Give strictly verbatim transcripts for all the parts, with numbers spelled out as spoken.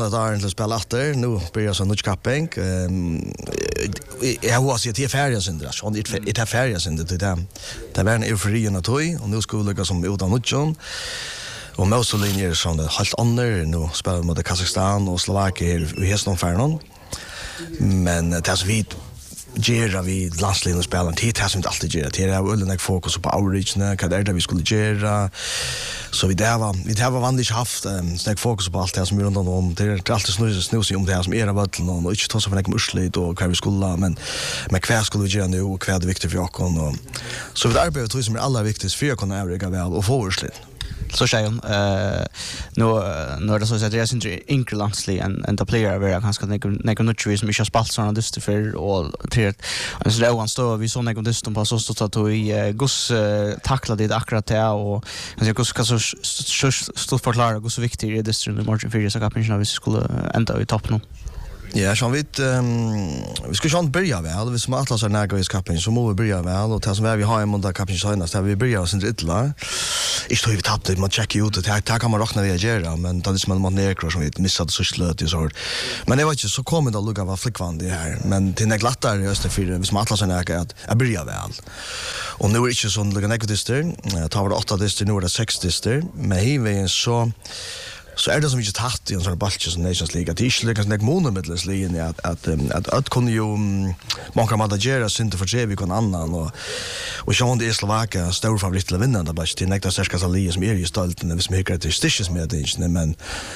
Det är inte spela efter. Nu börjar så mycket capping. Jag har sett det färjas inte så det är färjas inte det där. Det var en eufori och toy och nu skulle jag som utan Nutjon. Och Mussolini är som det helt andra nu spelar mot Kazakstan och Slovakien i häston färnon. Men det är så vitt Gera vi landsleden spelar det har inte alltid gera det är väl en fokus på outreach när vad är det vi skulle göra så vi där var vi har vanligt haft en stark fokus på allt det som runt om det är alltid snus snus om det som är av och inte ta så för en murslit och vad vi skulle men men kvar skulle vi göra nu och kvar det viktigt för jag och så vi arbetar tror som är allra viktigast för att kunna överga väl och få urslit. Så säger hon eh nu när det så att det är inte inkrelandsly en en player över ganska några nutri som inte har spalt såna dyster för och till så det var så vi såna några dyster på så så att vi gus tackla det akkurat det och jag gus kan så stå förklara hur så viktigt är dyster i margin för så att kanske vi skulle ända i topp nu. Ja, så vet um, vi ska ju börja väl. Vi som atlas är nära i kappen så måste vi börja väl och det som vi har i måndag kappen senast där vi börjar oss inte illa. Jag tror vi tappade man checkar ut det här kan man räkna reagera men det är som man ner som vi missade så slöt så. Men det var inte så kommer det att lugga var flickvand det här men det är glattare just det för vi som atlas är nära att jag börjar väl. Och nu är det inte så lugga negativister. Tar det åtta dister nu är det sex dister men vi så så är det som inte tatt i en sån balch som Nations League att det är inte sån monomiddelsligen att att att att kunde ju man kan managera synte för sig vi kan annan och och Jean de Slovakien stor favorit till vinna där balch till nästa särska Sali som är ju stolt när vi smyger till stitches med det men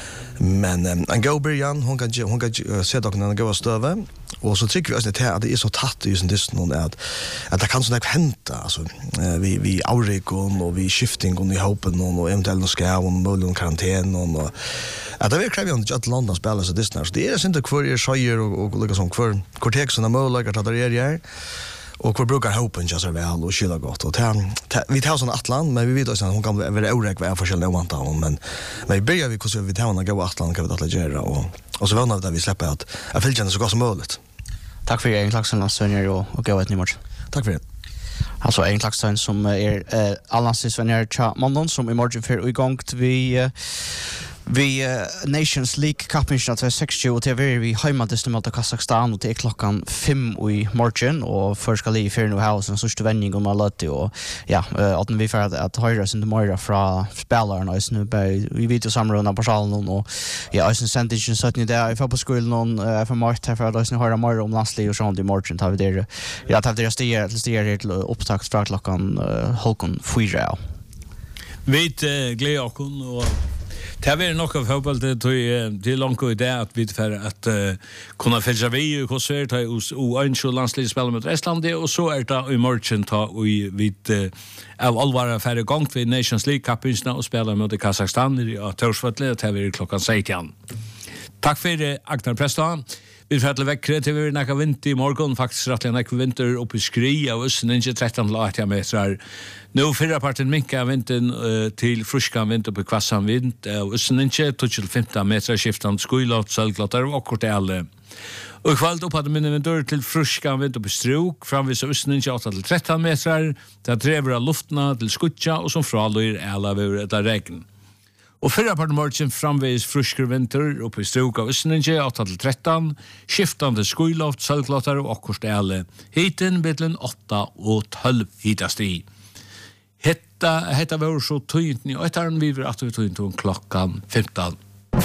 men en go Brian hon kan hon kan se dock när gå stöva och så tycker vi att det att det är så tatt i sin distan att att det kan så mycket hända alltså vi vi aurikon och vi shifting och vi hoppen och eventuellt någon ska och möjligen karantän och att det är krävande att landa spela så distan så det är inte kvar är sjöjer och och liksom kvar kortex och möjligen att det är det och vi brukar hoppen just väl och skilla gott och vi tar sån Atlant men vi vet också att hon kan vara orek vad för skillnad om han men men vi börjar vi hur vi tar henne gå Atlant kan vi att göra och och så vänner vi att vi släpper att jag vill känna så gott som möjligt. Tack för en klaxen av Svenjer och och gå ett ny match. Tack för det. Alltså en klaxen som är eh Alans Svenjer Mondon som i morgon för igång vi Vi uh, Nations League Cup-matchen till sextio och till vi hemmadist mot Kazakstan och till klockan fem i morgon och först ska vi för nu house en sista vändning om alla och ja att vi för att höra sin demora från spelarna och nu vi vet ju samrunda på salen och ja jag sen inte så att ni där i fotbollsskolan någon för Mart här för att ni höra mer om landslag och sånt i morgon tar vi det ja tar det stiger till stiger till upptakt från klockan halv fyra. Vi glädjer oss och det är nog av fotboll det det är långt ut där att vi för att uh, kunna följa vi och konsert hos Orange landslaget spelar mot Estland och så är det i morgon ta vi vid uh, av allvara för igång för Nations League Cup och spelar mot Kazakstan i Torsvatlet det är klockan sexton. Tack för det Agnar Preston. Vi får till väckre till vi näka vinter i morgon faktiskt rättligen näka vinter upp i skri av oss inte tretton låt meter. Nu förra parten minka vintern uh, till fruskan vinter på kvassan vind och oss inte till femton meter skiftan skuilot salglatar och kort alla. Och kvalt upp hade minne vinter till fruskan vinter på strok framvis oss inte åtta till tretton meter där trever luftna till skutja och som fralor alla över det regn. Och förra parten morgon framvis frusker vinter uppe i strok av Östninge åtta till tretton, skiftande skuiloft, salglatar och korstelle. Hiten mittlen åtta och tolv hitast i. Hetta, hetta var så tydligt ni, och ett vi var att vi tog in klockan femton.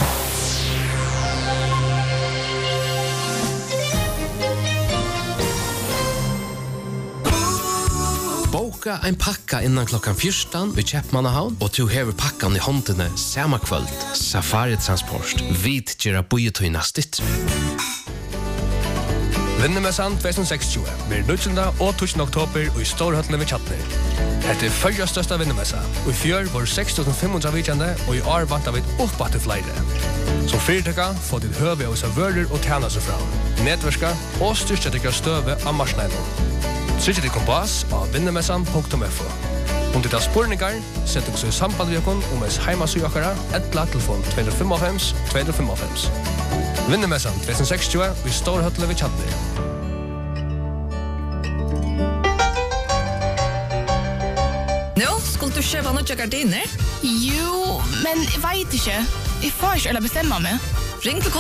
Boka en pakka innan klockan fjorton vid Käppmannahavn och du häver pakkan i håndene samma kväll. Safari Transport. Vit gera bojetøyna stitt. Vinnermässan tjugo sextio blir nittonde og tjuende oktober i Storhøttene ved Kjatner. Dette er følge største vinnermessa. Og i fjør var seks tusen fem hundre vidjande, og i år vant vi opp til flere. Som fyrtøkka får ditt høve av seg vører og tjene seg fra. Nedverska og styrke dere støve av marsneilen. Trykk ditt kompass av vinnermessan punktum f o. Om ditt har spurningar, sett dere så i samband med dere om ens heimasøkere, etla telefon två fem fem två fem fem. Vinnermessan tjugo sextio i Storhøttene ved Kjatner. Nå, skulle du kjøpe noen gardiner? Jo, men jeg vet ikke. Jeg får ikke eller bestemme meg. Ring til